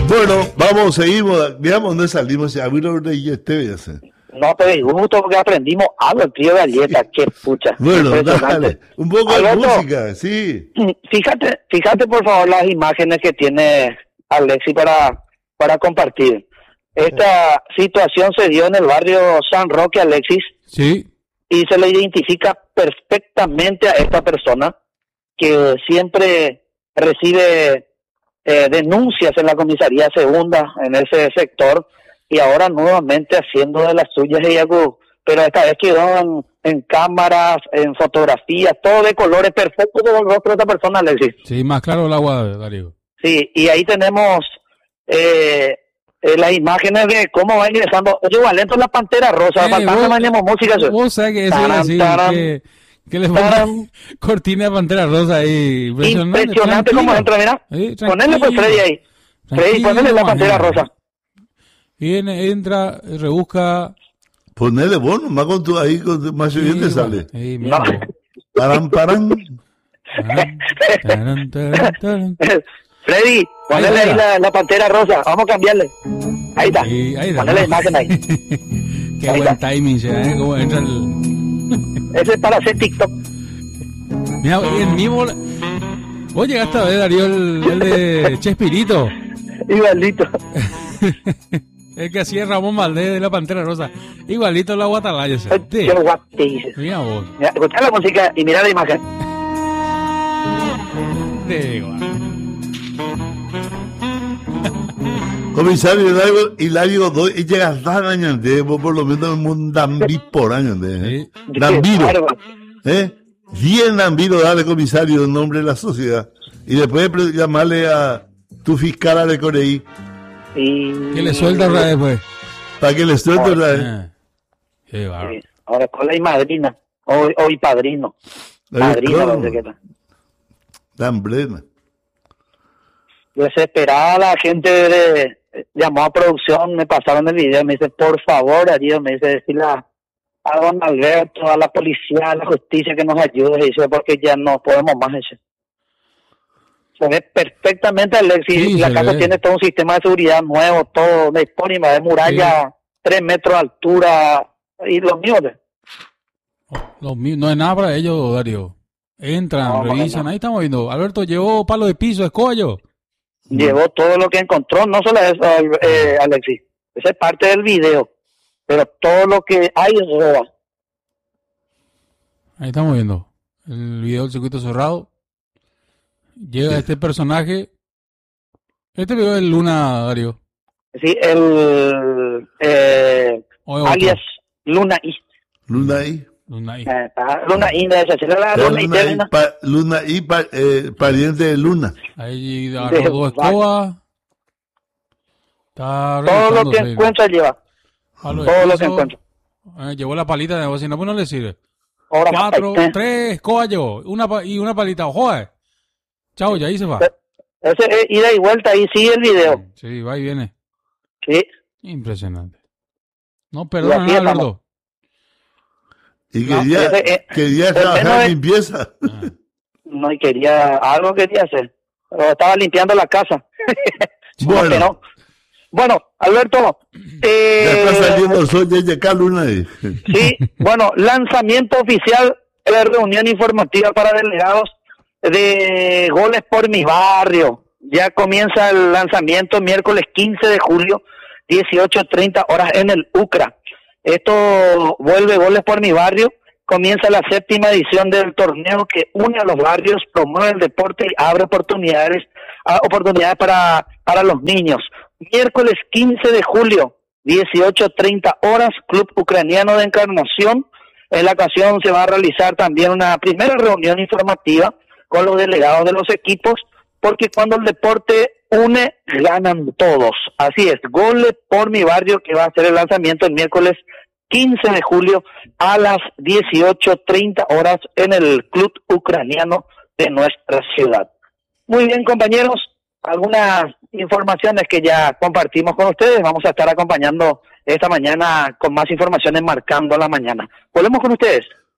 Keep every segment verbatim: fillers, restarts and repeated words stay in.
Bueno, vamos, seguimos. Veamos dónde salimos. A mí no me este No, pero es gusto porque aprendimos algo, el tío Galleta, sí. Qué pucha. Bueno, dale, un poco Alberto, de música, sí. Fíjate, fíjate por favor las imágenes que tiene Alexis para, para compartir. Esta situación se dio en el barrio San Roque, Alexis. Sí. Y se le identifica perfectamente a esta persona que siempre recibe eh, denuncias en la comisaría segunda en ese sector y ahora nuevamente haciendo de las suyas y algo, pero esta vez quedó en, en cámaras, en fotografías, todo de colores perfectos del rostro de esta persona, Alexis. Sí, más claro el agua, Darío. Sí, y ahí tenemos eh, eh, las imágenes de cómo va ingresando. Oye, Valento la Pantera Rosa, eh, faltando mañana música. Eso. Vos sabés que eso taran, así, taran, que, que les pongan cortina de Pantera Rosa ahí. Impresionante, impresionante cómo entra, mira. Eh, ponele pues Freddy ahí. Freddy, ponele la Pantera Rosa. Viene, entra, rebusca. Ponele vos nomás con tu ahí, con tu más bien te sale. Ey, mira, no. Paran, paran. Taran, taran, taran. Freddy, ponele ahí, ahí la, la Pantera Rosa. Vamos a cambiarle. Ahí está. Ahí, ahí está. Ponele la imagen ahí. Qué ahí buen está. timing, ¿eh? Cómo entra el... Ese es para hacer TikTok. Mira, el mismo... Vos llegaste a ver, Darío, el, el de Chespirito. Igualito. El que hacía Ramón Valdés de la Pantera Rosa. Igualito la Guatalaya. Qué guapo te dices. Mira vos. Mira, escuchá la música y mira la imagen. De igual. Comisario Hilario, Hilario doy, y llegas tan años de por lo menos un Dambí por año de ¿eh? Dambiro. ¿Eh? diez Dambiro, dale comisario en nombre de la sociedad. Y después llamarle a tu fiscal a de Coreí. Y... Que le suelta otra vez, pues. Para que le suelte otra vez. Ah. Qué bárbaro. Sí. Ahora con la y madrina. Hoy, hoy padrino. Padrino, no sé qué tal. Tan plena. Desesperada la gente de, llamó a producción, me pasaron el video, me dice, por favor, Darío, me dice, decirle a, a don Alberto, a la policía, a la justicia que nos ayude, dice, porque ya no podemos más, dice. Se ve perfectamente, Alexis, sí, la casa ve. Tiene todo un sistema de seguridad nuevo, todo de disponible, de muralla, sí. tres metros de altura, y los míos. Los míos, no es nada para ellos, Darío. Entran, no, revisan, no. Ahí estamos viendo. Alberto, ¿llevó palo de piso, escollo? Llevó todo lo que encontró, no solo eso, eh, Alexis, esa es parte del video, pero todo lo que hay es roba. Ahí estamos viendo el video del circuito cerrado. Llega sí. Este personaje. Este video es Luna, Darío. Sí, el eh, alias Luna I. Luna I. Luna I. Eh, Luna I, de esa, la Luna, Luna I, pa, Luna I pa, eh, pariente de Luna. Ahí agarró dos escobas. Todo lo que encuentra lleva. Todo lo que encuentra. Eh, llevó la palita de bocina, pues no le sirve. Ahora, Cuatro, eh. tres escobas llevó, una y una palita. Joder. Chao, ya ahí se va. Ese es ida y vuelta, ahí sigue el video. Sí, va y viene. Sí. Impresionante. No, perdona, no, Alberto. Y quería, no, ese, eh, quería trabajar en limpieza. Ah. No, y quería, algo quería hacer. Pero estaba limpiando la casa. Bueno. No, bueno, Alberto. Eh, ya está saliendo el sol de acá, Luna. Sí, bueno, lanzamiento oficial de la reunión informativa para delegados de Goles por mi barrio. Ya comienza el lanzamiento miércoles quince de julio, dieciocho treinta horas en el U C R A. Esto vuelve Goles por mi barrio. Comienza la séptima edición del torneo que une a los barrios, promueve el deporte y abre oportunidades, oportunidades para, para los niños. Miércoles quince de julio, dieciocho treinta horas, Club Ucraniano de Encarnación. En la ocasión se va a realizar también una primera reunión informativa con los delegados de los equipos, porque cuando el deporte une, ganan todos. Así es, Goles por mi barrio, que va a ser el lanzamiento el miércoles quince de julio a las dieciocho treinta horas en el Club Ucraniano de nuestra ciudad. Muy bien, compañeros, algunas informaciones que ya compartimos con ustedes. Vamos a estar acompañando esta mañana con más informaciones marcando la mañana. Volvemos con ustedes.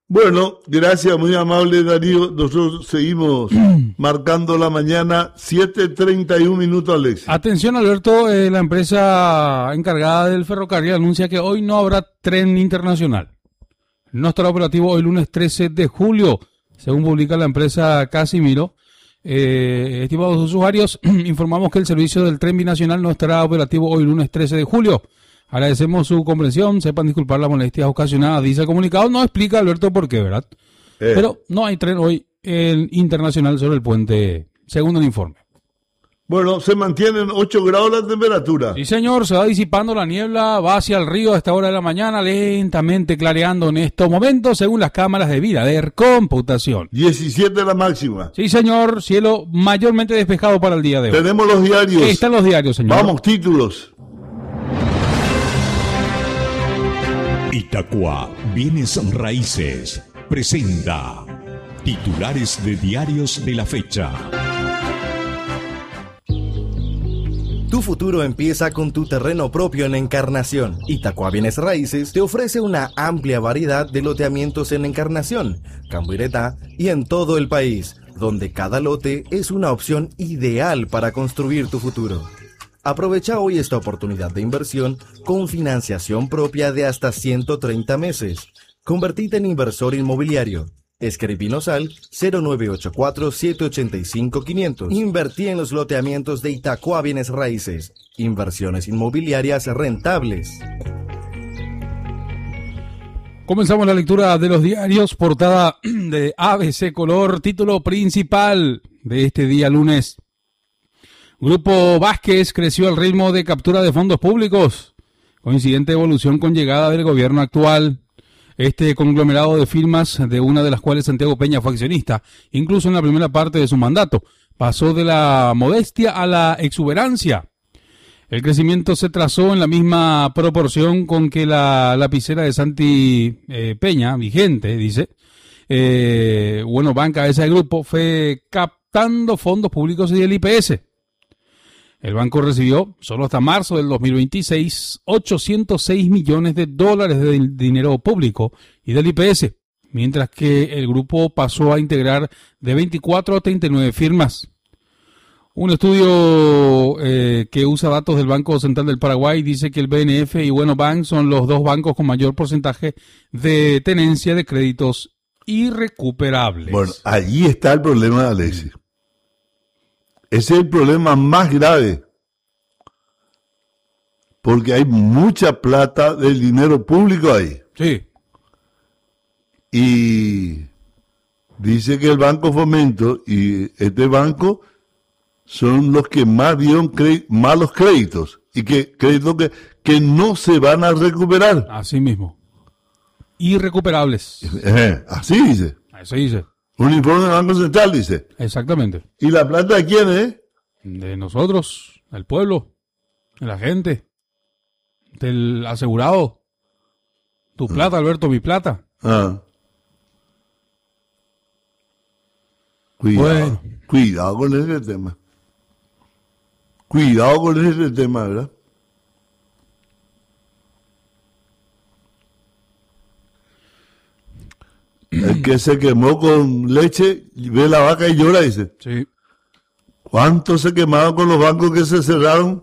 Bueno, gracias, muy amable Darío. Nosotros seguimos marcando la mañana, siete treinta y un minutos, Alex. Atención, Alberto, eh, la empresa encargada del ferrocarril anuncia que hoy no habrá tren internacional. No estará operativo hoy lunes trece de julio, según publica la empresa Casimiro. Eh, estimados usuarios, informamos que el servicio del tren binacional no estará operativo hoy lunes trece de julio. Agradecemos su comprensión, sepan disculpar las molestias ocasionadas, dice el comunicado. No explica, Alberto, por qué, ¿verdad? Eh. Pero no hay tren hoy en internacional sobre el puente, según el informe. Bueno, se mantienen ocho grados la temperatura. Sí, señor, se va disipando la niebla, va hacia el río a esta hora de la mañana, lentamente clareando en estos momentos, según las cámaras de Vidader Computación. diecisiete la máxima. Sí, señor, cielo mayormente despejado para el día de hoy. Tenemos los diarios. Están los diarios, señor. Vamos, títulos. Itacua Bienes Raíces presenta titulares de diarios de la fecha. Tu futuro empieza con tu terreno propio en Encarnación. Itacua Bienes Raíces te ofrece una amplia variedad de loteamientos en Encarnación, Cambuiretá y en todo el país, donde cada lote es una opción ideal para construir tu futuro. Aprovecha hoy esta oportunidad de inversión con financiación propia de hasta ciento treinta meses. Convertite en inversor inmobiliario. Escribinos al cero nueve ocho cuatro, siete ocho cinco, quinientos. Invertí en los loteamientos de Itacua Bienes Raíces. Inversiones inmobiliarias rentables. Comenzamos la lectura de los diarios, portada de A B C Color, título principal de este día lunes. Grupo Vázquez creció al ritmo de captura de fondos públicos. Coincidente evolución con llegada del gobierno actual. Este conglomerado de firmas, de una de las cuales Santiago Peña fue accionista, incluso en la primera parte de su mandato, pasó de la modestia a la exuberancia. El crecimiento se trazó en la misma proporción con que la lapicera de Santi eh, Peña, vigente, dice, eh, bueno, banca ese grupo, fue captando fondos públicos y del I P S. El banco recibió, solo hasta marzo del dos mil veintiséis, ochocientos seis millones de dólares de dinero público y del I P S, mientras que el grupo pasó a integrar de veinticuatro a treinta y nueve firmas. Un estudio eh, que usa datos del Banco Central del Paraguay dice que el B N F y Bueno Bank son los dos bancos con mayor porcentaje de tenencia de créditos irrecuperables. Bueno, allí está el problema de Alexis. Ese es el problema más grave, porque hay mucha plata del dinero público ahí. Sí. Y dice que el Banco Fomento y este banco son los que más dieron cre- malos créditos, y que créditos que, que no se van a recuperar. Así mismo. Irrecuperables. Eh, así dice. Así dice. Un informe del Banco Central dice. Exactamente. ¿Y la plata de quién es? De nosotros, del pueblo, de la gente, del asegurado. Tu plata, Alberto, mi plata. Ah. Cuidado, Bueno. cuidado con ese tema. Cuidado con ese tema, ¿verdad? El que se quemó con leche, ve la vaca y llora, dice. Sí. ¿Cuántos se quemaron con los bancos que se cerraron?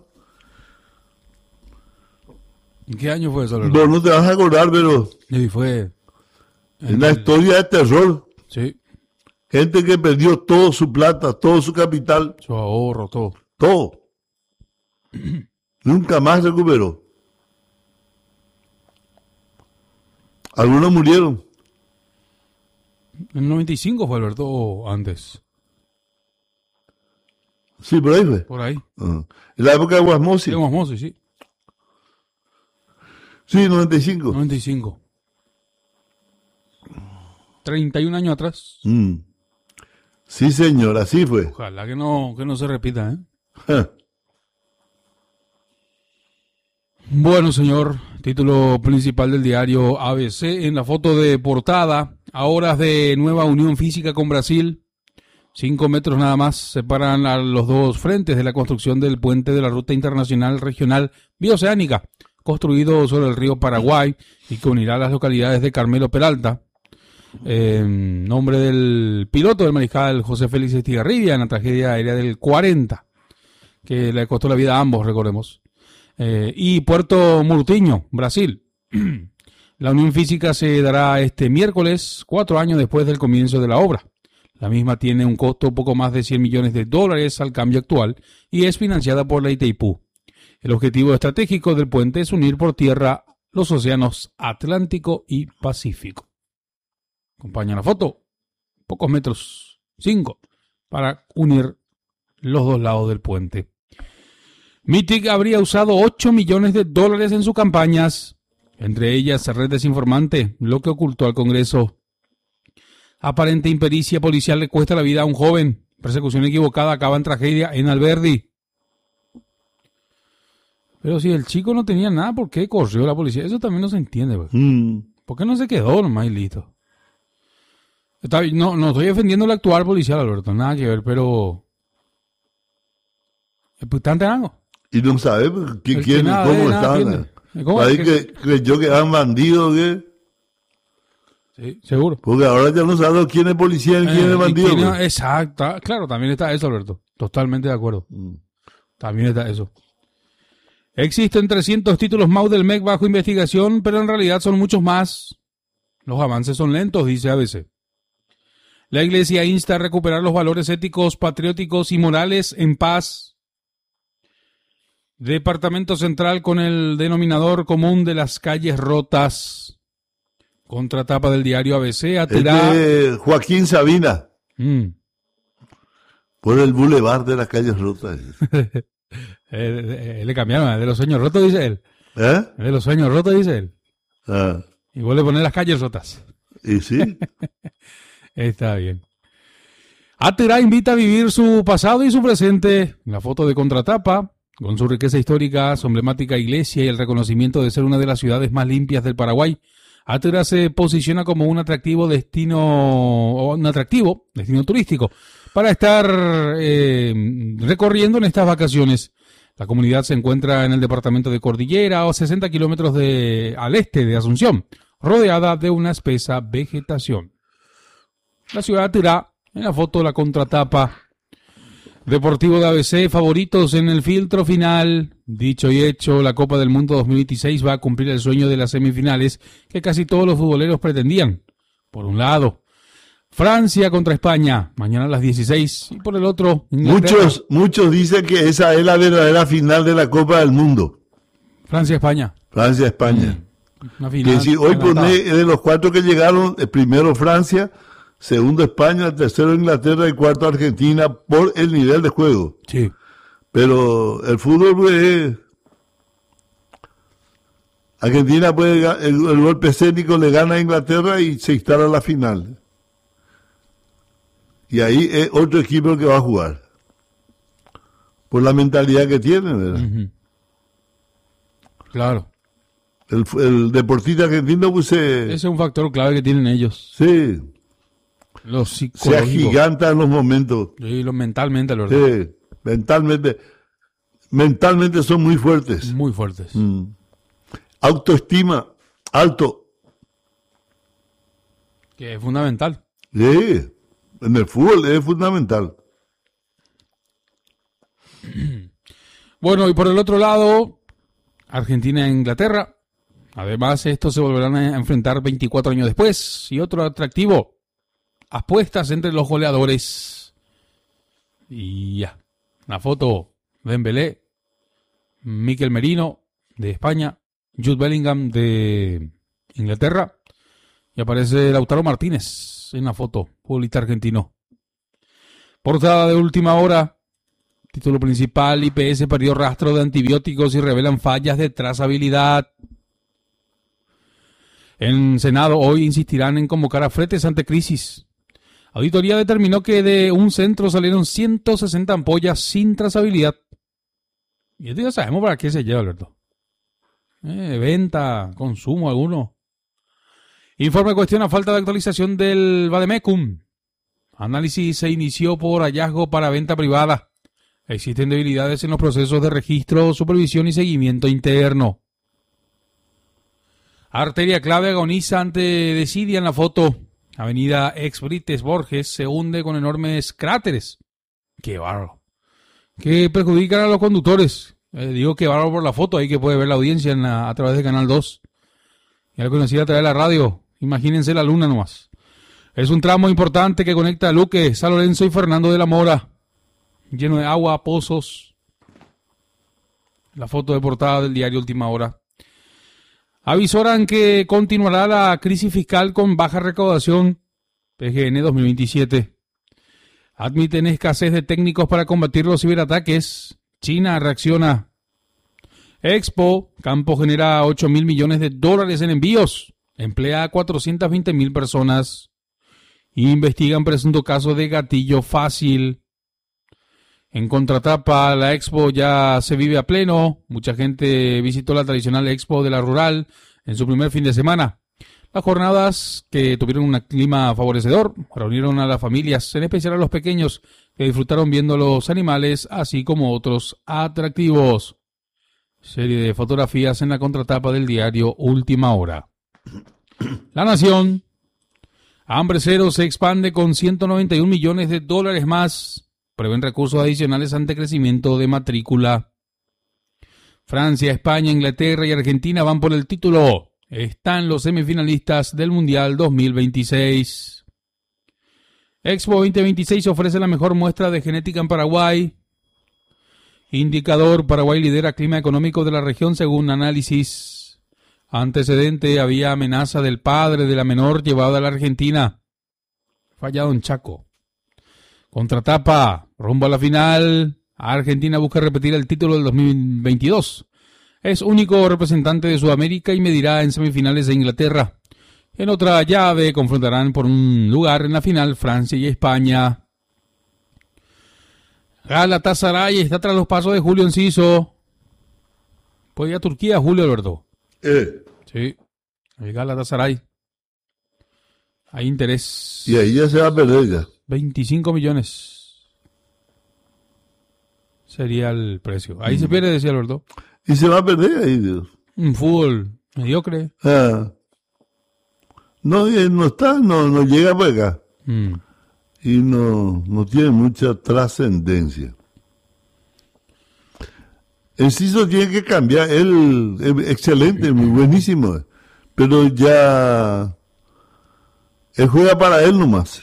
¿En qué año fue eso, Alberto? Vos no te vas a acordar, pero Sí, fue. es una historia de terror. Sí, Gente que perdió toda su plata, todo su capital, su ahorro, todo. todo. Nunca más recuperó. Algunos murieron. En el noventa y cinco fue, Alberto, o antes. Sí, por ahí fue. Por ahí. Uh, en la época de Guasmosi. Sí, Guasmosi, sí. Sí, noventa y cinco. noventa y cinco. treinta y un años atrás. Mm. Sí, señor, así fue. Ojalá que no, que no se repita, ¿eh? Ja. Bueno, señor, título principal del diario A B C. En la foto de portada, a horas de nueva unión física con Brasil, cinco metros nada más separan a los dos frentes de la construcción del puente de la Ruta Internacional Regional Bioceánica, construido sobre el río Paraguay y que unirá las localidades de Carmelo Peralta, Eh, nombre del piloto del mariscal José Félix Estigarribia en la tragedia aérea del cuarenta, que le costó la vida a ambos, recordemos. Eh, y Puerto Murtinho, Brasil. La unión física se dará este miércoles, cuatro años después del comienzo de la obra. La misma tiene un costo poco más de cien millones de dólares al cambio actual y es financiada por la Itaipú. El objetivo estratégico del puente es unir por tierra los océanos Atlántico y Pacífico. Acompaña la foto, pocos metros, cinco, para unir los dos lados del puente. Mitic habría usado ocho millones de dólares en sus campañas, entre ellas red desinformante, lo que ocultó al Congreso. Aparente impericia policial le cuesta la vida a un joven. Persecución equivocada acaba en tragedia en Alberdi. Pero si el chico no tenía nada, ¿por qué corrió la policía? Eso también no se entiende, pues. Mm. ¿Por qué no se quedó nomás y listo? Está, no, no estoy defendiendo el actuar policial, Alberto, nada que ver, pero... ¿Están algo? Y no sabe quién, quién cómo estaban. ¿Cómo? Ahí que creyó que eran bandidos, ¿qué? Sí, seguro. Porque ahora ya no sabe quién es policía y quién eh, es bandido. Quién es, exacto, claro, también está eso, Alberto. Totalmente de acuerdo. Mm. También está eso. Existen trescientos títulos M A U del M E C bajo investigación, pero en realidad son muchos más. Los avances son lentos, dice A B C. La Iglesia insta a recuperar los valores éticos, patrióticos y morales en paz. Departamento Central con el denominador común de las calles rotas. Contratapa del diario A B C. Atirá... Este Joaquín Sabina. Mm. Por el bulevar de las calles rotas. eh, le cambiaron, de los sueños rotos, dice él. ¿Eh? De los sueños rotos, dice él. Ah. Y vuelve a poner las calles rotas. ¿Y sí? Está bien. Atirá invita a vivir su pasado y su presente. La foto de contratapa. Con su riqueza histórica, su emblemática iglesia y el reconocimiento de ser una de las ciudades más limpias del Paraguay, Atirá se posiciona como un atractivo destino, un atractivo destino turístico para estar eh, recorriendo en estas vacaciones. La comunidad se encuentra en el departamento de Cordillera, a sesenta kilómetros de, al este de Asunción, rodeada de una espesa vegetación. La ciudad de Atirá, en la foto la contratapa. Deportivo de A B C, favoritos en el filtro final. Dicho y hecho, la Copa del Mundo dos mil veintiséis va a cumplir el sueño de las semifinales que casi todos los futboleros pretendían. Por un lado, Francia contra España, mañana a las dieciséis. Y por el otro, Inglaterra. Muchos, muchos dicen que esa es la verdadera final de la Copa del Mundo. Francia-España. Francia-España. Mm. Que si hoy pone de los cuatro que llegaron, el primero Francia, segundo España, tercero Inglaterra y cuarto Argentina por el nivel de juego. Sí. Pero el fútbol, pues, Argentina puede, el, el golpe escénico le gana a Inglaterra y se instala a la final. Y ahí es otro equipo que va a jugar. Por la mentalidad que tiene, ¿verdad? Uh-huh. Claro. El, el deportista argentino, pues, se... ese es un factor clave que tienen ellos. Sí. Los se agigantan los momentos. Sí, los mentalmente, la verdad. Sí, mentalmente. Mentalmente son muy fuertes. Muy fuertes. Mm. Autoestima, alto. Que es fundamental. Sí, en el fútbol es fundamental. Bueno, y por el otro lado, Argentina e Inglaterra. Además, estos se volverán a enfrentar veinticuatro años después. Y otro atractivo. Apuestas entre los goleadores. Y ya. La foto. Dembélé. Mikel Merino de España. Jude Bellingham de Inglaterra. Y aparece Lautaro Martínez en la foto. Futbolista argentino. Portada de última hora. Título principal. I P S perdió rastro de antibióticos y revelan fallas de trazabilidad. En Senado hoy insistirán en convocar a fretes ante crisis. Auditoría determinó que de un centro salieron ciento sesenta ampollas sin trazabilidad. Y esto ya sabemos para qué se lleva, Alberto. Eh, venta, consumo, alguno. Informe cuestiona falta de actualización del Vademecum. Análisis se inició por hallazgo para venta privada. Existen debilidades en los procesos de registro, supervisión y seguimiento interno. Arteria clave agoniza ante desidia en la foto. Avenida Ex Brites Borges se hunde con enormes cráteres. ¡Qué bárbaro! Que perjudican a los conductores. Eh, digo que bárbaro por la foto, ahí que puede ver la audiencia en la, a través de Canal dos. Ya lo conocí a través de la radio. Imagínense la luna nomás. Es un tramo importante que conecta a Luque, San Lorenzo y Fernando de la Mora. Lleno de agua, pozos. La foto de portada del diario Última Hora. Avisoran que continuará la crisis fiscal con baja recaudación. P G N dos mil veintisiete. Admiten escasez de técnicos para combatir los ciberataques. China reacciona. Expo, Campo genera ocho mil millones de dólares en envíos. Emplea a cuatrocientas veinte mil personas. Investigan presunto caso de gatillo fácil. En contratapa, la Expo ya se vive a pleno. Mucha gente visitó la tradicional Expo de la Rural en su primer fin de semana. Las jornadas, que tuvieron un clima favorecedor, reunieron a las familias, en especial a los pequeños, que disfrutaron viendo los animales, así como otros atractivos. Serie de fotografías en la contratapa del diario Última Hora. La Nación. Hambre Cero se expande con ciento noventa y un millones de dólares más. Prevén recursos adicionales ante crecimiento de matrícula. Francia, España, Inglaterra y Argentina van por el título. Están los semifinalistas del Mundial dos mil veintiséis. Expo veinte veintiséis ofrece la mejor muestra de genética en Paraguay. Indicador: Paraguay lidera clima económico de la región según análisis. Antecedente: había amenaza del padre de la menor llevada a la Argentina. Fallado en Chaco. Contratapa: rumbo a la final. Argentina busca repetir el título del dos mil veintidós. Es único representante de Sudamérica y medirá en semifinales de Inglaterra. En otra llave confrontarán por un lugar en la final Francia y España. Galatasaray está tras los pasos de Julio Enciso. Puede ir a Turquía, Julio Alberto. Eh. Sí, el Galatasaray. Hay interés. Y ahí ya se va a perder ya. veinticinco millones. Sería el precio. Ahí mm. se pierde, decía Alberto. Y se va a perder ahí, Dios. Un fútbol mediocre. Ah. No, no está, no, no llega para acá. Mm. Y no, no tiene mucha trascendencia. Enciso tiene que cambiar. Él es excelente, muy buenísimo. Pero ya... Él juega para él nomás.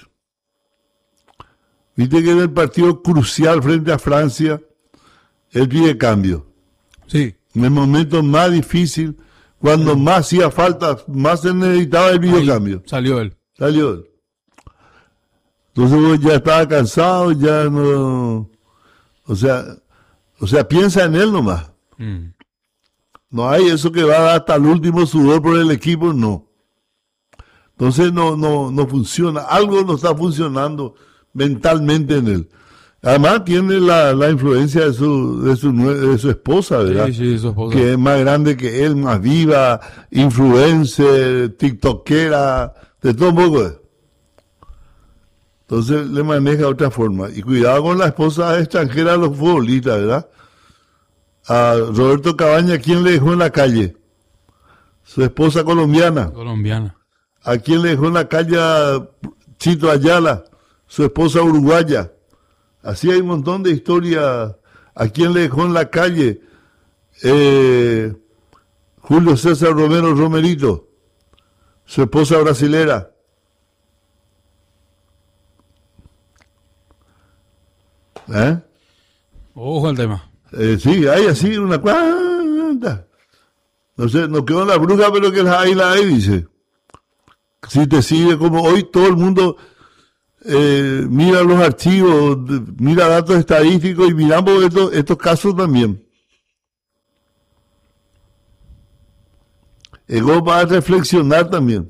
Viste que en el partido crucial frente a Francia, él pide cambio. Sí. En el momento más difícil, cuando sí. más hacía falta, más se necesitaba el videocambio. Salió él. Salió él. Entonces ya estaba cansado, ya no... O sea, o sea, piensa en él nomás. Mm. No hay eso que va a dar hasta el último sudor por el equipo, no. Entonces no, no, no funciona. Algo no está funcionando mentalmente en él. Además tiene la, la influencia de su, de su de su esposa, ¿verdad? Sí, sí, su esposa. Que es más grande que él, más viva, influencer, tiktokera, de todo un poco. Entonces le maneja de otra forma. Y cuidado con la esposa extranjera de los futbolistas, ¿verdad? A Roberto Cabaña, ¿quién le dejó en la calle? Su esposa colombiana. Colombiana. ¿A quién le dejó en la calle a Chito Ayala? Su esposa uruguaya. Así hay un montón de historias. ¿A quién le dejó en la calle? Eh, Julio César Romero Romerito, su esposa brasilera. ¿Eh? Ojo al tema. Eh, sí, hay así una cuanta. No sé, no quedó la bruja, pero que la hay, la hay, dice. Si te sigue como hoy todo el mundo... Eh, mira los archivos, mira datos estadísticos y miramos estos, estos casos también. Ego va a reflexionar también.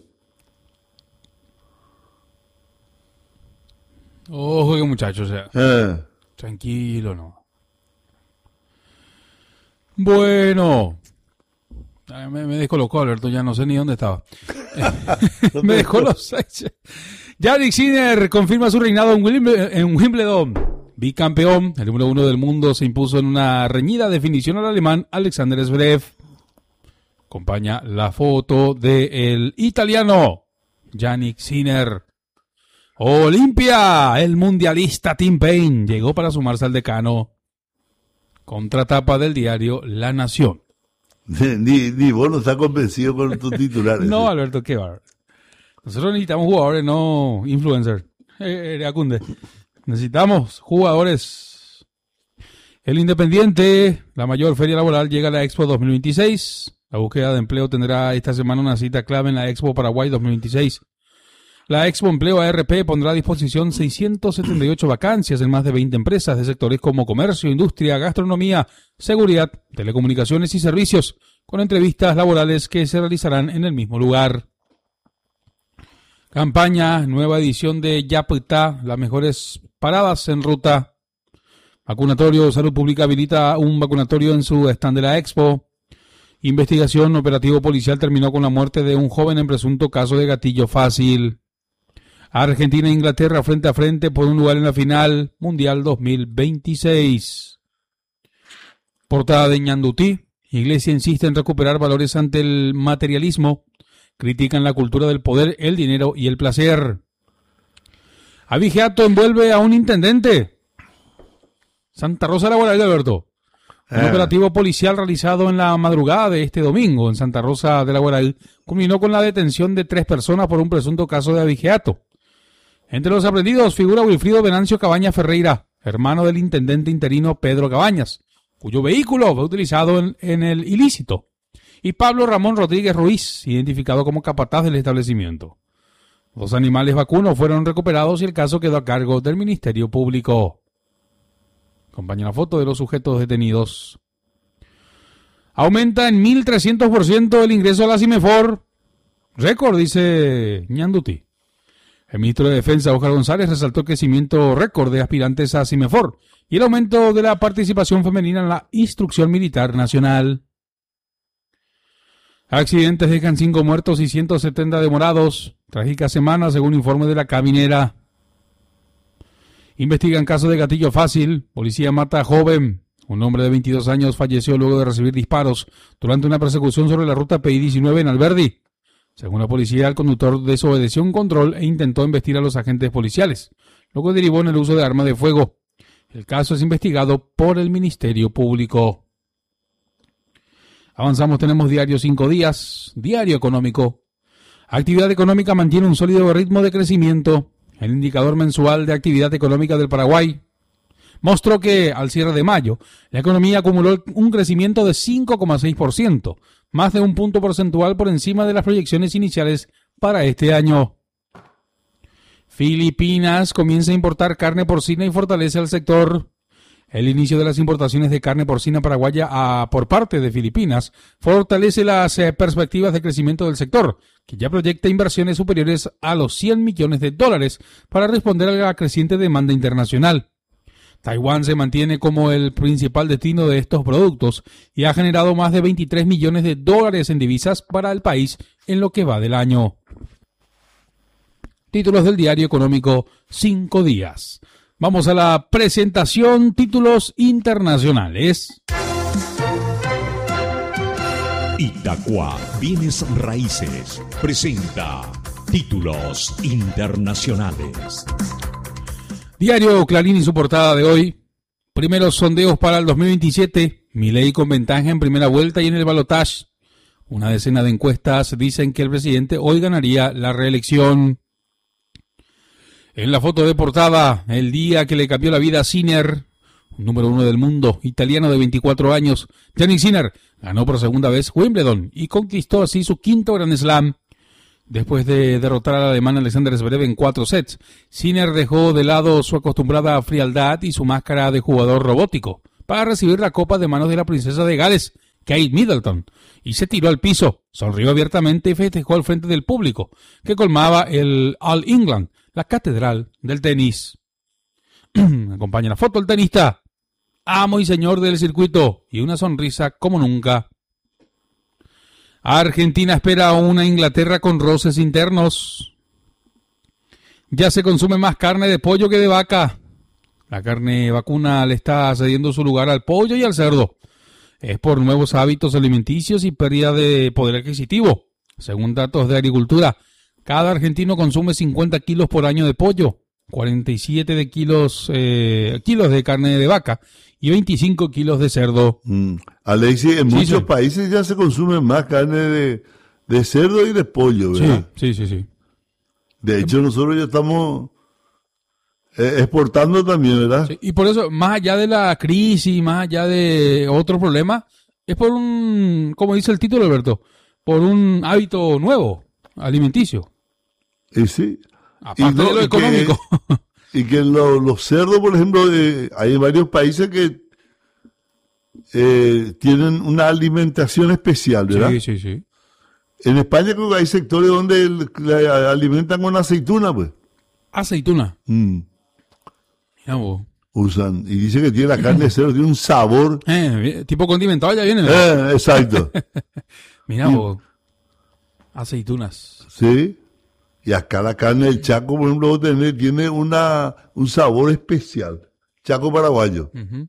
Ojo que muchacho, o sea. Eh. Tranquilo, no. Bueno. Me, me descolocó, Alberto, ya no sé ni dónde estaba. Me dejó los seis. Yannick Sinner confirma su reinado en Wimbledon, en Wimbledon. Bicampeón, el número uno del mundo, se impuso en una reñida definición al alemán Alexander Zverev. Acompaña la foto del italiano Yannick Sinner. Olimpia, el mundialista Tim Payne llegó para sumarse al decano. Contratapa del diario La Nación. Ni, ni vos no estás convencido con tus titulares. No, Alberto, qué va. Nosotros necesitamos jugadores, no influencers. Eh, eh, Acunde. Necesitamos jugadores. El Independiente, la mayor feria laboral, llega a la Expo dos mil veintiséis. La búsqueda de empleo tendrá esta semana una cita clave en la Expo Paraguay dos mil veintiséis. La Expo Empleo A R P pondrá a disposición seiscientas setenta y ocho vacancias en más de veinte empresas de sectores como comercio, industria, gastronomía, seguridad, telecomunicaciones y servicios, con entrevistas laborales que se realizarán en el mismo lugar. Campaña, nueva edición de Yapta, las mejores paradas en ruta. Vacunatorio, Salud Pública habilita un vacunatorio en su stand de la Expo. Investigación, operativo policial terminó con la muerte de un joven en presunto caso de gatillo fácil. Argentina e Inglaterra frente a frente por un lugar en la final Mundial dos mil veintiséis. Portada de Ñandutí. Iglesia insiste en recuperar valores ante el materialismo. Critican la cultura del poder, el dinero y el placer. Abigeato envuelve a un intendente. Santa Rosa de la Guaraí, Alberto. Un Ah. operativo policial realizado en la madrugada de este domingo en Santa Rosa de la Guaraí culminó con la detención de tres personas por un presunto caso de abigeato. Entre los aprendidos figura Wilfrido Venancio Cabañas Ferreira, hermano del intendente interino Pedro Cabañas, cuyo vehículo fue utilizado en, en el ilícito, y Pablo Ramón Rodríguez Ruiz, identificado como capataz del establecimiento. Los animales vacunos fueron recuperados y el caso quedó a cargo del Ministerio Público. Acompaña la foto de los sujetos detenidos. Aumenta en mil trescientos por ciento el ingreso a la Cimefor. Récord, dice Ñandutí. El ministro de Defensa, Óscar González, resaltó el crecimiento récord de aspirantes a Cimefor y el aumento de la participación femenina en la instrucción militar nacional. Accidentes dejan cinco muertos y ciento setenta demorados. Trágica semana, según informe de la Caminera. Investigan caso de gatillo fácil. Policía mata a joven. Un hombre de veintidós años falleció luego de recibir disparos durante una persecución sobre la ruta P I diecinueve en Alberdi. Según la policía, el conductor desobedeció un control e intentó embestir a los agentes policiales. Luego derivó en el uso de arma de fuego. El caso es investigado por el Ministerio Público. Avanzamos, tenemos diario cinco días, diario económico. Actividad económica mantiene un sólido ritmo de crecimiento. El indicador mensual de actividad económica del Paraguay mostró que, al cierre de mayo, la economía acumuló un crecimiento de cinco coma seis por ciento, más de un punto porcentual por encima de las proyecciones iniciales para este año. Filipinas comienza a importar carne porcina y fortalece al sector. El inicio de las importaciones de carne porcina paraguaya a, por parte de Filipinas fortalece las eh, perspectivas de crecimiento del sector, que ya proyecta inversiones superiores a los cien millones de dólares para responder a la creciente demanda internacional. Taiwán se mantiene como el principal destino de estos productos y ha generado más de veintitrés millones de dólares en divisas para el país en lo que va del año. Títulos del diario económico Cinco Días. Vamos a la presentación, títulos internacionales. Itacua Bienes Raíces presenta títulos internacionales. Diario Clarín y su portada de hoy. Primeros sondeos para el dos mil veintisiete. Milei con ventaja en primera vuelta y en el balotaje. Una decena de encuestas dicen que el presidente hoy ganaría la reelección. En la foto de portada, el día que le cambió la vida a Sinner, número uno del mundo, italiano de veinticuatro años. Jannik Sinner ganó por segunda vez Wimbledon y conquistó así su quinto Grand Slam. Después de derrotar al alemán Alexander Zverev en cuatro sets, Sinner dejó de lado su acostumbrada frialdad y su máscara de jugador robótico para recibir la copa de manos de la princesa de Gales, Kate Middleton, y se tiró al piso, sonrió abiertamente y festejó al frente del público, que colmaba el All England, la catedral del tenis. Acompaña la foto el tenista, amo y señor del circuito, y una sonrisa como nunca. Argentina espera a una Inglaterra con roces internos. Ya se consume más carne de pollo que de vaca. La carne vacuna le está cediendo su lugar al pollo y al cerdo. Es por nuevos hábitos alimenticios y pérdida de poder adquisitivo. Según datos de agricultura, Cada argentino consume cincuenta kilos por año de pollo, cuarenta y siete de kilos, eh, kilos de carne de vaca y veinticinco kilos de cerdo. Mm. Alexis, en sí, muchos sí. países ya se consume más carne de, de cerdo y de pollo, ¿verdad? Sí, sí, sí. sí. De hecho, nosotros ya estamos eh, exportando también, ¿verdad? Sí, y por eso, más allá de la crisis, más allá de otro problema, es por un, como dice el título, Alberto, por un hábito nuevo, alimenticio. Y sí. Aparte no, de lo y económico. Que, y que lo, los cerdos, por ejemplo, eh, hay varios países que eh, tienen una alimentación especial, ¿verdad? Sí, sí, sí. En España creo que hay sectores donde el, la alimentan con aceituna, pues. ¿Aceituna? Mm. Mira vos. Usan. Y dice que tiene la carne de cerdo, tiene un sabor. Eh, tipo condimentado ya viene. Eh, exacto. Mira vos. Aceitunas. Sí. Y acá la carne del Chaco, por ejemplo, tiene, tiene una, un sabor especial. Chaco paraguayo. Uh-huh.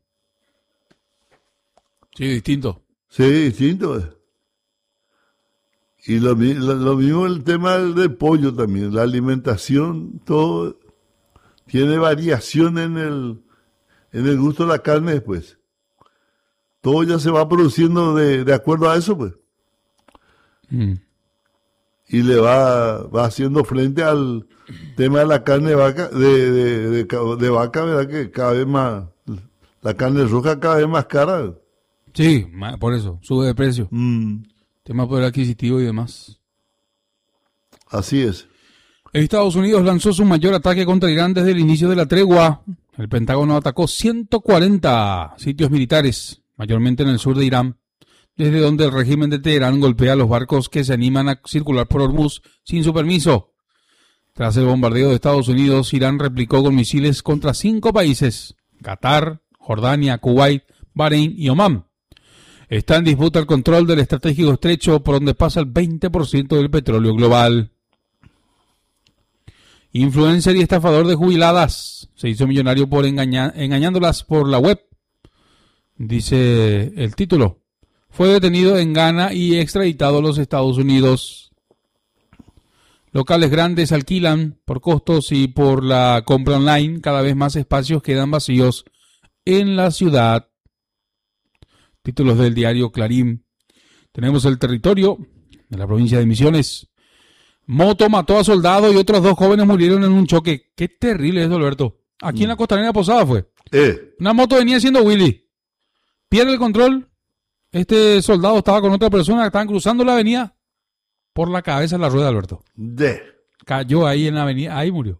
Sí, distinto. Sí, distinto. Y lo, lo, lo mismo el tema del pollo también. La alimentación, todo tiene variación en el, en el gusto de la carne después. Todo ya se va produciendo de, de acuerdo a eso, pues. Mm. Y le va, va haciendo frente al tema de la carne de vaca, de, de, de, de vaca, ¿verdad? Que cada vez más, la carne roja cada vez más cara. Sí, por eso, sube de precio. Mm. Tema de poder adquisitivo y demás. Así es. Estados Unidos lanzó su mayor ataque contra Irán desde el inicio de la tregua. El Pentágono atacó ciento cuarenta sitios militares, mayormente en el sur de Irán, desde donde el régimen de Teherán golpea a los barcos que se animan a circular por Hormuz sin su permiso. Tras el bombardeo de Estados Unidos, Irán replicó con misiles contra cinco países: Qatar, Jordania, Kuwait, Bahrein y Omán. Está en disputa el control del estratégico estrecho por donde pasa el veinte por ciento del petróleo global. Influencer y estafador de jubiladas se hizo millonario por engañar, engañándolas por la web, dice el título. Fue detenido en Ghana y extraditado a los Estados Unidos. Locales grandes alquilan por costos y por la compra online. Cada vez más espacios quedan vacíos en la ciudad. Títulos del diario Clarín. Tenemos el territorio de la provincia de Misiones. Moto mató a soldado y otros dos jóvenes murieron en un choque. Qué terrible es, Alberto. Aquí mm. en la Costanera Posada fue. Eh. Una moto venía siendo Willy. Pierde el control. Este soldado estaba con otra persona que estaban cruzando la avenida. Por la cabeza de la rueda, Alberto. De. Cayó ahí en la avenida. Ahí murió.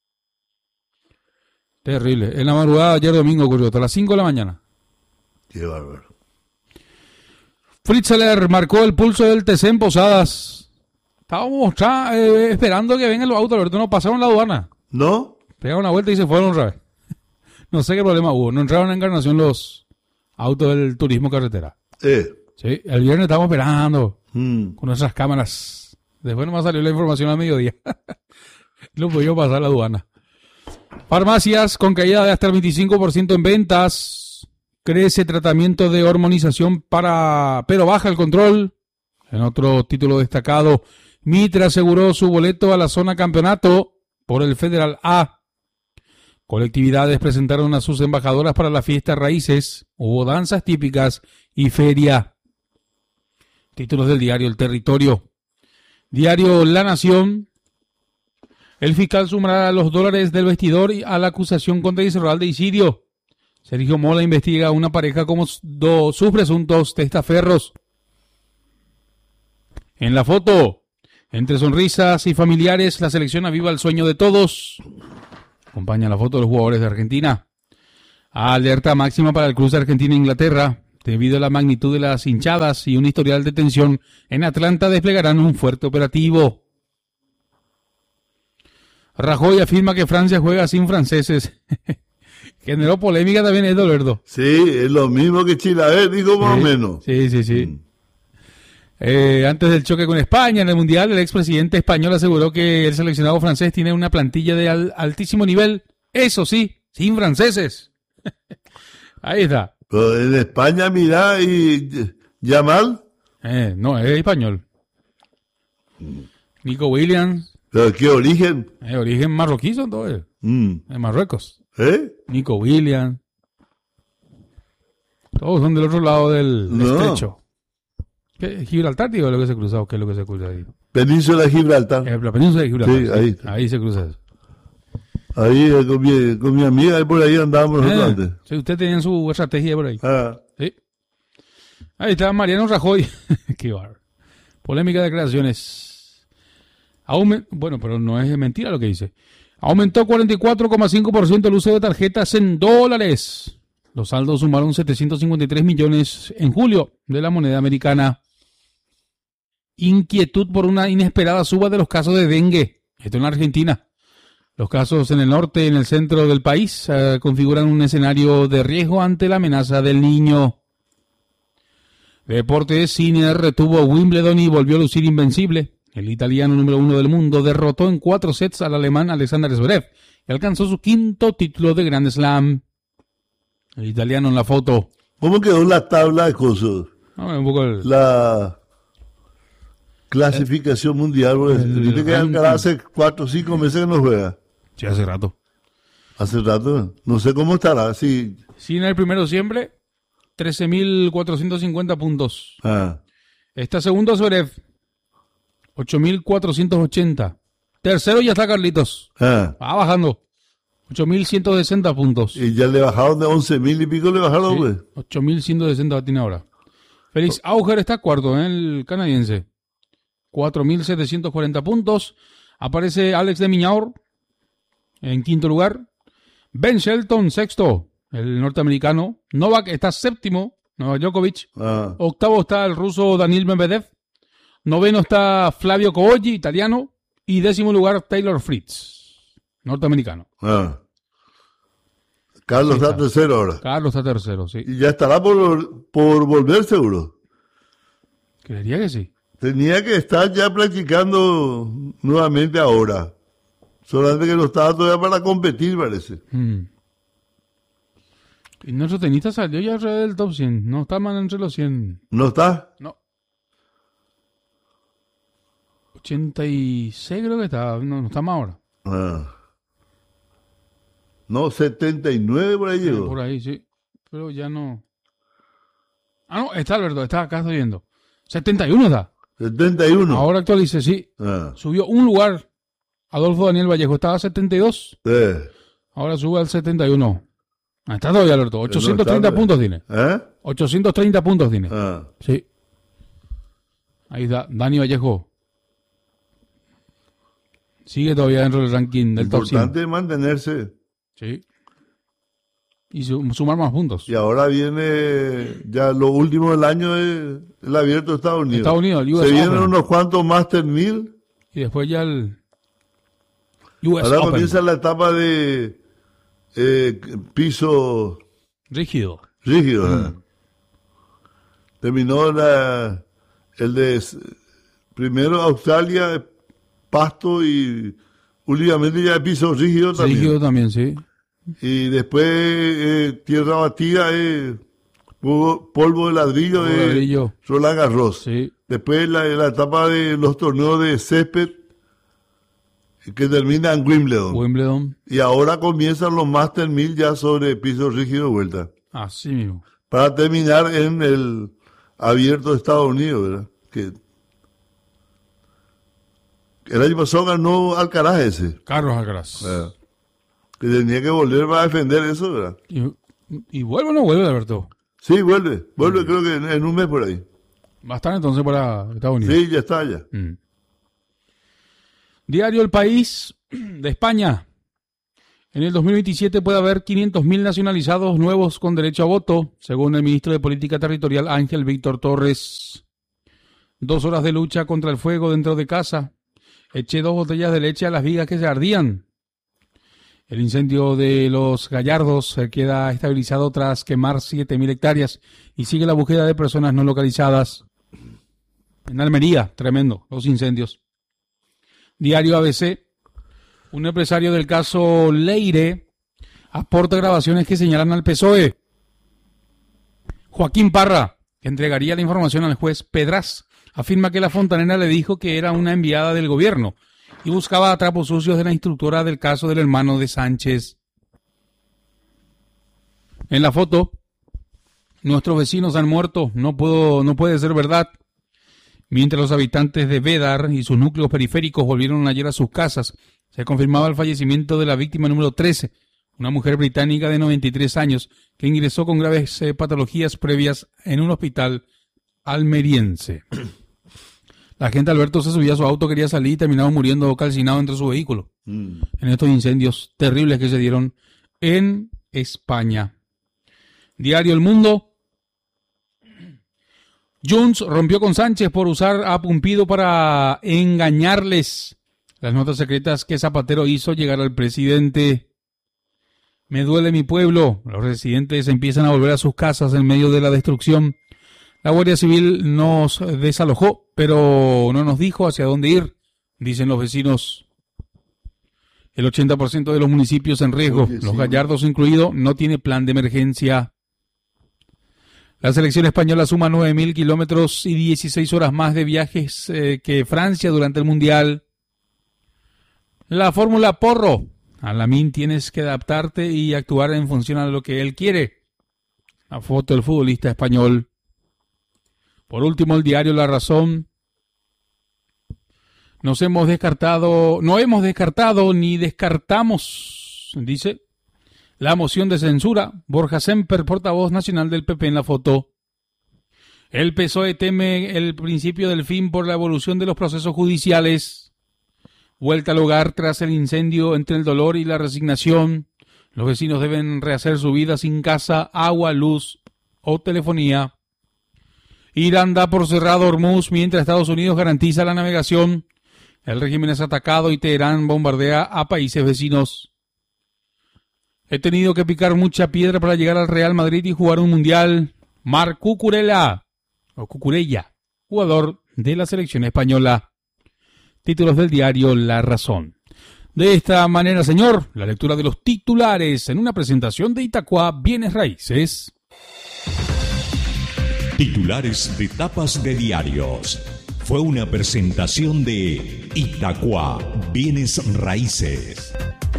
Terrible. En la madrugada de ayer domingo ocurrió. Hasta las cinco de la mañana. Qué bárbaro. Fritzler marcó el pulso del T C en Posadas. Estábamos tra- eh, esperando que vengan los autos, Alberto. No pasaron la aduana. ¿No? Pegaron una vuelta y se fueron otra vez. No sé qué problema hubo. No entraron en Encarnación los autos del turismo carretera. Eh. Sí, el viernes estábamos esperando mm. con nuestras cámaras. Después nomás salió la información al mediodía. No pudimos pasar la aduana. Farmacias con caída de hasta el veinticinco por ciento en ventas. Crece tratamiento de hormonización para, pero baja el control. En otro título destacado, Mitra aseguró su boleto a la zona campeonato por el Federal A. Colectividades presentaron a sus embajadoras para la fiesta Raíces. Hubo danzas típicas y feria. Títulos del diario El Territorio. Diario La Nación. El fiscal sumará los dólares del vestidor a la acusación contra Israel de Isidio. Sergio Mola investiga a una pareja como do, sus presuntos testaferros. En la foto, entre sonrisas y familiares, la selección aviva el sueño de todos. Acompaña la foto de los jugadores de Argentina. Alerta máxima para el cruce Argentina-Inglaterra. Debido a la magnitud de las hinchadas y un historial de tensión, en Atlanta desplegarán un fuerte operativo. Rajoy afirma que Francia juega sin franceses. Generó polémica también esto, Alberto. Sí, es lo mismo que Chilaver, digo más sí, o menos. Sí, sí, sí. Mm. Eh, antes del choque con España en el Mundial, el expresidente español aseguró que el seleccionado francés tiene una plantilla de al, altísimo nivel. Eso sí, sin franceses. Ahí está. Pero en España, mirá, y Yamal. Eh, no, es español. Nico Williams, ¿Pero qué origen? Eh, origen marroquí son todos. Mm. En Marruecos. ¿Eh? Nico Williams. Todos son del otro lado del No. estrecho. ¿Qué, Gibraltar, digo, es lo que se cruza o qué es lo que se cruza ahí? Península de Gibraltar. Eh, la península de Gibraltar. Sí, Sí, ahí. ahí se cruza eso. Ahí eh, con mi, con mi amiga, ahí por ahí andábamos nosotros Eh, antes. sí, usted tenía su estrategia por ahí. Ah, Sí. Ahí está Mariano Rajoy. Qué bar. Polémica de declaraciones. Aument... Bueno, pero no es mentira lo que dice. Aumentó cuarenta y cuatro coma cinco por ciento el uso de tarjetas en dólares. Los saldos sumaron setecientos cincuenta y tres millones en julio de la moneda americana. Inquietud por una inesperada suba de los casos de dengue. Esto en la Argentina. Los casos en el norte y en el centro del país eh, configuran un escenario de riesgo ante la amenaza del niño. Deportes, Sinner retuvo Wimbledon y volvió a lucir invencible. El italiano número uno del mundo derrotó en cuatro sets al alemán Alexander Zverev y alcanzó su quinto título de Grand Slam. El italiano en la foto. ¿cómo quedó la tabla de cosas? No, un poco el- La clasificación mundial. Pues, el viste que ranking. Alcaraz hace cuatro o cinco meses que no juega. Sí, hace rato. Hace rato. No sé cómo estará. Sí. Sinner primero siempre, trece mil cuatrocientos cincuenta puntos. Ah, Está segundo Zverev, ocho mil cuatrocientos ochenta. Tercero ya está Carlitos. ah. Va bajando. ocho mil ciento sesenta puntos. Y ya le bajaron de once mil y pico, le bajaron, pues. ocho mil ciento sesenta tiene ahora. Félix Auger está cuarto, ¿eh? El canadiense. cuatro mil setecientos cuarenta puntos. Aparece Alex de Miñaur en quinto lugar. Ben Shelton, sexto, el norteamericano. Novak está séptimo, Novak Djokovic. Ah, Octavo está el ruso Daniil Medvedev. Noveno está Flavio Coolli, italiano. Y décimo lugar Taylor Fritz, norteamericano. ah. Carlos Sí, está está. tercero ahora. Carlos está tercero, sí. Y ya estará por, por volver seguro. Creería que sí. Tenía que estar ya practicando nuevamente ahora. Solamente que no estaba todavía para competir, parece. Mm. Y nuestro tenista salió ya alrededor del top cien. No está más entre los cien. ¿No está? No. ochenta y seis creo que está. No, no está más ahora. Ah. No, setenta y nueve por ahí llegó. Por ahí, sí. Pero ya no. Ah, no, está Alberto. Está acá, estoy viendo. setenta y uno está. setenta y uno. Ahora actualice, sí. Ah. Subió un lugar. Adolfo Daniel Vallejo estaba a setenta y dos. Eh. Ahora sube al setenta y uno. Ah, está todavía Alberto. ochocientos treinta está, puntos tiene. ¿Eh? ochocientos treinta puntos tiene. Ah. Sí. Ahí está. Dani Vallejo. Sigue todavía dentro del ranking del top cien. Importante mantenerse. Sí. Y su- sumar más puntos. Y ahora viene ya lo último del año es el abierto de Estados Unidos. Estados Unidos, el U S Se vienen Open. unos cuantos Master mil. Y después ya el U S Ahora Open. comienza la etapa de eh, piso Rígido. rígido. Mm. ¿eh? Terminó la, el de s- primero Australia, pasto y últimamente ya piso rígido también. Rígido también, sí. Y después eh, tierra batida, eh, polvo, polvo de ladrillo Polvo de de ladrillo. Roland Garros. Sí. Después la, la etapa de los torneos de césped que termina en Wimbledon. Wimbledon. Y ahora comienzan los Master mil ya sobre piso rígido de vuelta. Así mismo. Para terminar en el abierto de Estados Unidos, ¿verdad? Que el año pasado ganó Alcaraz ese. Carlos Alcaraz. ¿verdad? Que tenía que volver para defender eso, ¿verdad? Y, y vuelve o no vuelve, Alberto. Sí, vuelve. Vuelve creo que en, en un mes por ahí. Va a estar entonces para Estados Unidos. Sí, ya está ya. Mm. Diario El País de España. En el dos mil veintisiete puede haber quinientos mil nacionalizados nuevos con derecho a voto, según el ministro de Política Territorial Ángel Víctor Torres. Dos horas de lucha contra el fuego dentro de casa. Eché dos botellas de leche a las vigas que se ardían. El incendio de los Gallardos se queda estabilizado tras quemar siete mil hectáreas y sigue la búsqueda de personas no localizadas. En Almería, tremendo, los incendios. Diario A B C. Un empresario del caso Leire aporta grabaciones que señalan al P S O E. Joaquín Parra, que entregaría la información al juez Pedraz, afirma que la fontanera le dijo que era una enviada del gobierno y buscaba trapos sucios de la instructora del caso del hermano de Sánchez. En la foto, nuestros vecinos han muerto, no puedo, no puede ser verdad. Mientras los habitantes de Bédar y sus núcleos periféricos volvieron ayer a sus casas, se confirmaba el fallecimiento de la víctima número trece, una mujer británica de noventa y tres años que ingresó con graves eh, patologías previas en un hospital almeriense. La agente Alberto se subía a su auto, quería salir y terminaba muriendo calcinado entre su vehículo mm. en estos incendios terribles que se dieron en España. Diario El Mundo. Junts rompió con Sánchez por usar a Pumpido para engañarles. Las notas secretas que Zapatero hizo llegar al presidente. Me duele mi pueblo. Los residentes empiezan a volver a sus casas en medio de la destrucción. La Guardia Civil nos desalojó, pero no nos dijo hacia dónde ir, dicen los vecinos. El ochenta por ciento de los municipios en riesgo, Oye, los sí. Gallardos incluido, no tiene plan de emergencia. La selección española suma nueve mil kilómetros y dieciséis horas más de viajes eh, que Francia durante el Mundial. La fórmula Porro. A Lamine tienes que adaptarte y actuar en función a lo que él quiere. La foto del futbolista español. Por último, el diario La Razón. Nos hemos descartado, no hemos descartado ni descartamos, dice, la moción de censura. Borja Semper, portavoz nacional del P P en la foto. El P S O E teme el principio del fin por la evolución de los procesos judiciales. Vuelta al hogar tras el incendio, entre el dolor y la resignación. Los vecinos deben rehacer su vida sin casa, agua, luz o telefonía. Irán da por cerrado Hormuz mientras Estados Unidos garantiza la navegación. El régimen es atacado y Teherán bombardea a países vecinos. He tenido que picar mucha piedra para llegar al Real Madrid y jugar un mundial. Marc Cucurella, o Cucurella, jugador de la selección española. Títulos del diario La Razón. De esta manera, señor, la lectura de los titulares en una presentación de Itacua Bienes Raíces. Titulares de tapas de diarios. Fue una presentación de Itacua Bienes Raíces.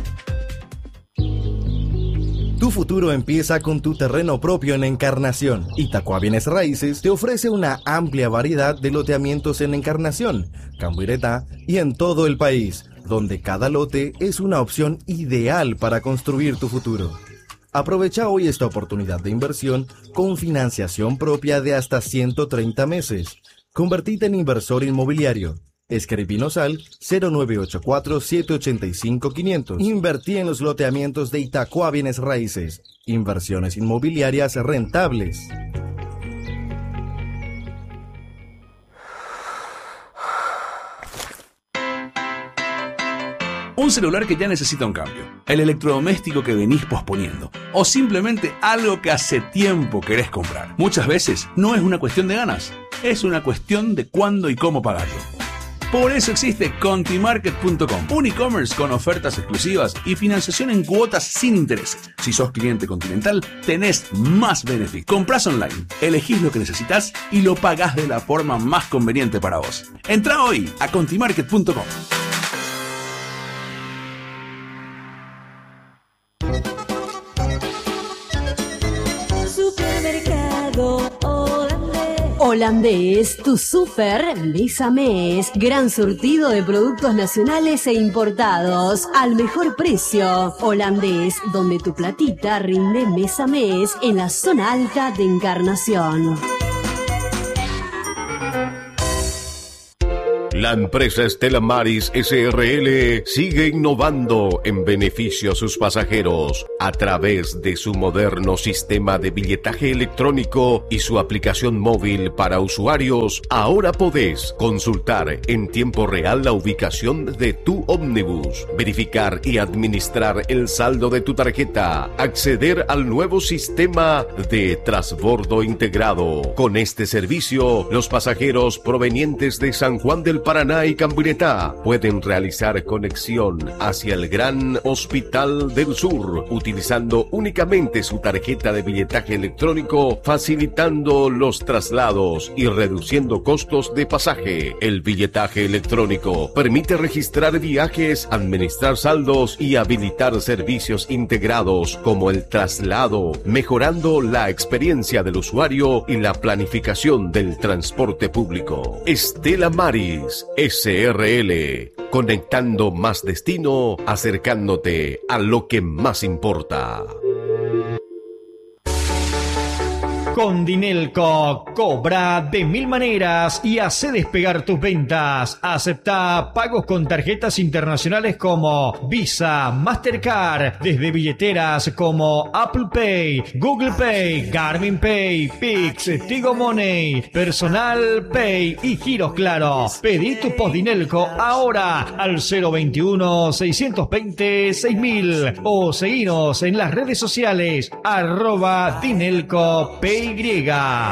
Tu futuro empieza con tu terreno propio en Encarnación. Itacua Bienes Raíces te ofrece una amplia variedad de loteamientos en Encarnación, Cambuireta y en todo el país, donde cada lote es una opción ideal para construir tu futuro. Aprovecha hoy esta oportunidad de inversión con financiación propia de hasta ciento treinta meses. Convertite en inversor inmobiliario. Escribinos al cero nueve ocho cuatro, siete ocho cinco, quinientos. Invertí en los loteamientos de Itacua Bienes Raíces. Inversiones inmobiliarias rentables. Un celular que ya necesita un cambio, el electrodoméstico que venís posponiendo, o simplemente algo que hace tiempo querés comprar. Muchas veces no es una cuestión de ganas, es una cuestión de cuándo y cómo pagarlo. Por eso existe Contimarket punto com, un e-commerce con ofertas exclusivas y financiación en cuotas sin interés. Si sos cliente Continental, tenés más beneficios. Comprás online, elegís lo que necesitas y lo pagás de la forma más conveniente para vos. Entrá hoy a Contimarket punto com. Holandés, tu super mes a mes. Gran surtido de productos nacionales e importados al mejor precio. Holandés, donde tu platita rinde mes a mes en la zona alta de Encarnación. La empresa Stella Maris S R L sigue innovando en beneficio a sus pasajeros a través de su moderno sistema de billetaje electrónico y su aplicación móvil para usuarios. Ahora podés consultar en tiempo real la ubicación de tu ómnibus, verificar y administrar el saldo de tu tarjeta, acceder al nuevo sistema de transbordo integrado. Con este servicio, los pasajeros provenientes de San Juan del Paraná y Cambuireta pueden realizar conexión hacia el Gran Hospital del Sur utilizando utilizando únicamente su tarjeta de billetaje electrónico, facilitando los traslados y reduciendo costos de pasaje. El billetaje electrónico permite registrar viajes, administrar saldos y habilitar servicios integrados como el traslado, mejorando la experiencia del usuario y la planificación del transporte público. Stella Maris S R L, conectando más destino, acercándote a lo que más importa. Con Dinelco, cobra de mil maneras y hace despegar tus ventas. Acepta pagos con tarjetas internacionales como Visa, Mastercard, desde billeteras como Apple Pay, Google Pay, Garmin Pay, Pix, Tigo Money, Personal Pay y giros Claro. Pedí tu post Dinelco ahora al cero veintiuno, seiscientos veinte, seis mil o seguinos en las redes sociales arroba Dinelco Pay. Y.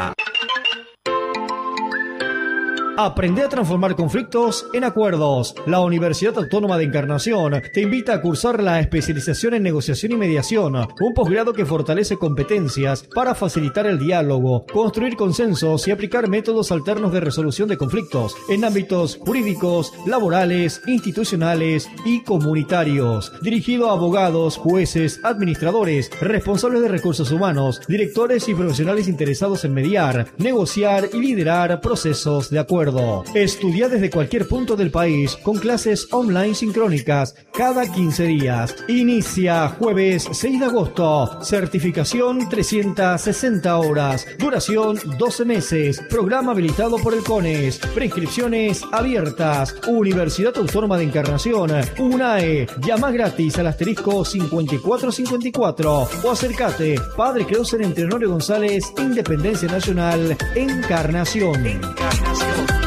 Aprende a transformar conflictos en acuerdos. La Universidad Autónoma de Encarnación te invita a cursar la especialización en negociación y mediación, un posgrado que fortalece competencias para facilitar el diálogo, construir consensos y aplicar métodos alternos de resolución de conflictos en ámbitos jurídicos, laborales, institucionales y comunitarios. Dirigido a abogados, jueces, administradores, responsables de recursos humanos, directores y profesionales interesados en mediar, negociar y liderar procesos de acuerdo. Estudia desde cualquier punto del país con clases online sincrónicas cada quince días. Inicia jueves seis de agosto. Certificación trescientas sesenta horas. Duración doce meses. Programa habilitado por el CONES. Prescripciones abiertas. Universidad Autónoma de Encarnación. UNAE. Llama gratis al asterisco cincuenta y cuatro cincuenta y cuatro o acércate. Padre Kreuser entre Honorio González, Independencia Nacional, Encarnación. Encarnación.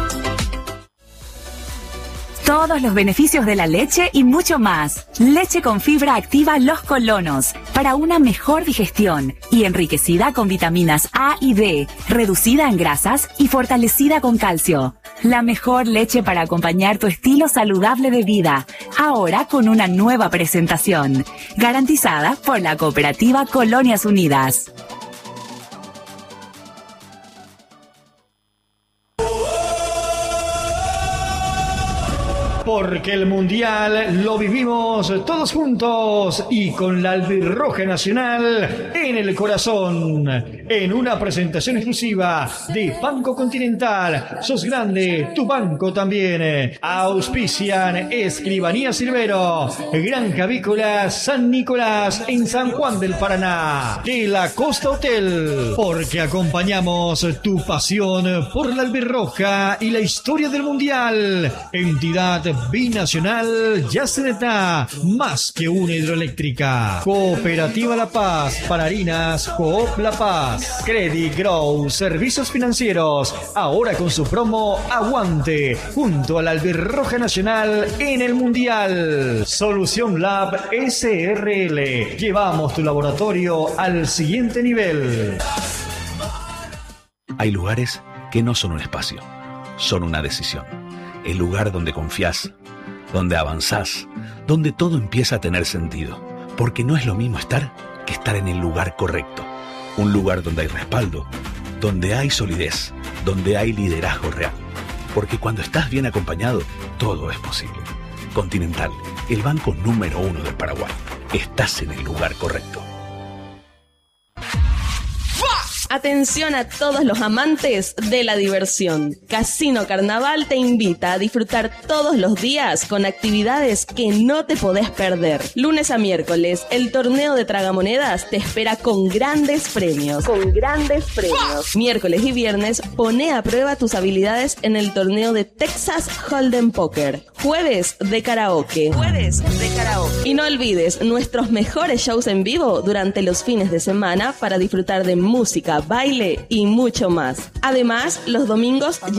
Todos los beneficios de la leche y mucho más. Leche con fibra activa Los Colonos para una mejor digestión y enriquecida con vitaminas A y D, reducida en grasas y fortalecida con calcio. La mejor leche para acompañar tu estilo saludable de vida, ahora con una nueva presentación, garantizada por la cooperativa Colonias Unidas. Porque el Mundial lo vivimos todos juntos y con la albirroja nacional en el corazón. En una presentación exclusiva de Banco Continental. Sos grande, tu banco también. Auspician Escribanía Silvero, Granja Avícola San Nicolás en San Juan del Paraná. De la Costa Hotel. Porque acompañamos tu pasión por la albirroja y la historia del Mundial. Entidad binacional Yaceneta, más que una hidroeléctrica. Cooperativa La Paz, para harinas Coop La Paz. Credit Grow, servicios financieros, ahora con su promo Aguante, junto a la albirroja nacional en el Mundial. Solución Lab S R L, llevamos tu laboratorio al siguiente nivel. Hay lugares que no son un espacio, son una decisión. El lugar donde confías, donde avanzás, donde todo empieza a tener sentido. Porque no es lo mismo estar que estar en el lugar correcto. Un lugar donde hay respaldo, donde hay solidez, donde hay liderazgo real. Porque cuando estás bien acompañado, todo es posible. Continental, el banco número uno del Paraguay. Estás en el lugar correcto. Atención a todos los amantes de la diversión. Casino Carnaval te invita a disfrutar todos los días con actividades que no te podés perder. Lunes a miércoles, el torneo de tragamonedas te espera con grandes premios. Con grandes premios. Miércoles y viernes, poné a prueba tus habilidades en el torneo de Texas Hold'em Poker. Jueves de karaoke. Jueves de karaoke. Y no olvides nuestros mejores shows en vivo durante los fines de semana para disfrutar de música, baile y mucho más. Además, los domingos